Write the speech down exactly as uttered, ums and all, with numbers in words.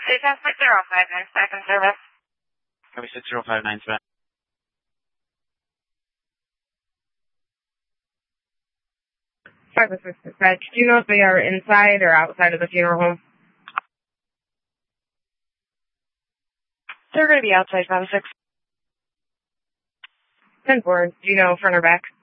State Transport zero five nine, back in service. Copy six zero five nine, back. Five assistant dispatch. Do you know if they are inside or outside of the funeral home? They're going to be outside, five six. ten four. Do you know front or back?